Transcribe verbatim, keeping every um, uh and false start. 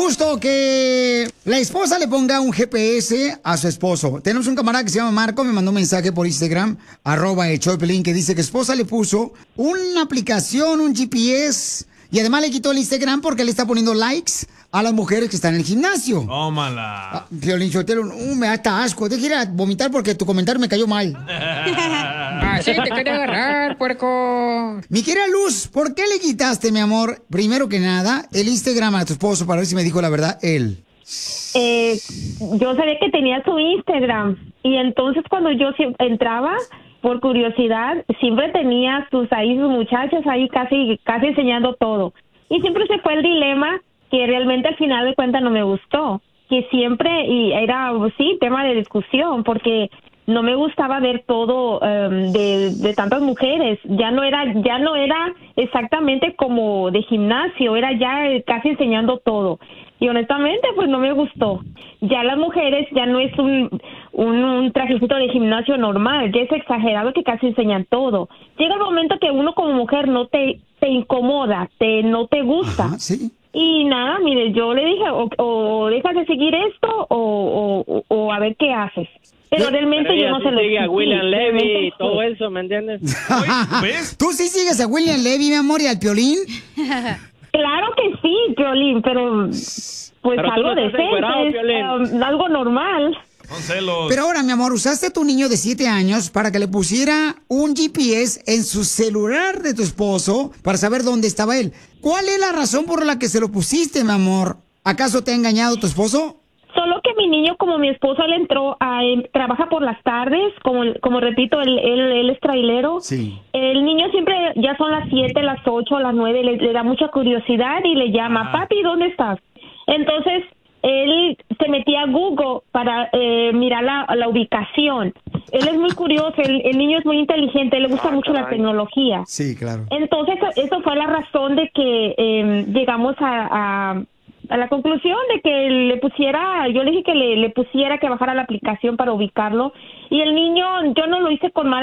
gusto que la esposa le ponga un G P S a su esposo. Tenemos un camarada que se llama Marco, me mandó un mensaje por Instagram, arroba el show de Piolín, que dice que su esposa le puso una aplicación, un G P S, y además le quitó el Instagram porque le está poniendo likes a las mujeres que están en el gimnasio. Tómala. Ah, Piolín Sotelo, uh, me da hasta asco. Deja ir a vomitar porque tu comentario me cayó mal. Así te quería agarrar, puerco. Mi querida Luz, ¿por qué le quitaste, mi amor, primero que nada, el Instagram a tu esposo para ver si me dijo la verdad él? Eh, yo sabía que tenía su Instagram y entonces cuando yo sie- entraba, por curiosidad, siempre tenía sus ahí sus muchachos ahí casi casi enseñando todo. Y siempre se fue el dilema que realmente al final de cuentas no me gustó, que siempre, y era, sí, tema de discusión, porque no me gustaba ver todo um, de, de tantas mujeres, ya no era, ya no era exactamente como de gimnasio, era ya casi enseñando todo, y honestamente pues no me gustó. Ya las mujeres ya no es un, un, un trajecito de gimnasio normal, ya es exagerado que casi enseñan todo. Llega el momento que uno como mujer no te, te incomoda, te, no te gusta. Ajá, sí. Y nada, mire, yo le dije, o, o dejas de seguir esto, o, o, o a ver qué haces. Pero Pero realmente Pero yo ella no sí se lo sigue a exigí, William Levy y realmente todo sí. eso, ¿me entiendes? ¿Ves? ¿Tú sí sigues a William Levy, mi amor, y al Piolín? Claro que sí, Piolín, pero pues Pero tú no algo estás encuerado, decente, Piolín. um, algo normal. Son celos. Pero ahora, mi amor, usaste a tu niño de siete años para que le pusiera un G P S en su celular de tu esposo para saber dónde estaba él. ¿Cuál es la razón por la que se lo pusiste, mi amor? ¿Acaso te ha engañado tu esposo? Solo que mi niño, como mi esposo, él entró a, él trabaja por las tardes, como como repito, él, él, él es trailero. Sí. El niño siempre, ya son las siete, las ocho, las nueve, le, le da mucha curiosidad y le llama, Ah. papi, ¿dónde estás? Entonces, él se metía a Google para eh, mirar la, la ubicación. Él es muy curioso, el, el niño es muy inteligente, le gusta Ah, mucho la caray. tecnología. Sí, claro. Entonces, eso fue la razón de que eh, llegamos a, a, a la conclusión de que le pusiera, yo le dije que le, le pusiera que bajara la aplicación para ubicarlo. Y el niño, yo no lo hice con mala